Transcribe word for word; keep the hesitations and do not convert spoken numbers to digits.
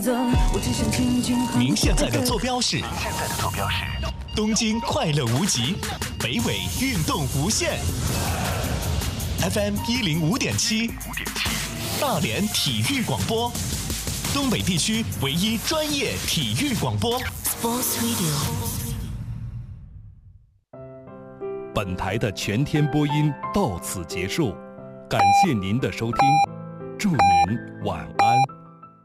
择，我只想紧紧和您现在的坐标是？ 您现在的坐标是？ 东京快乐无极，北纬运动无限 ，F M 一零五点七，大连体育广播，东北地区唯一专业体育广播。 Sports Radio。 本台的全天播音到此结束，感谢您的收听，祝您晚安。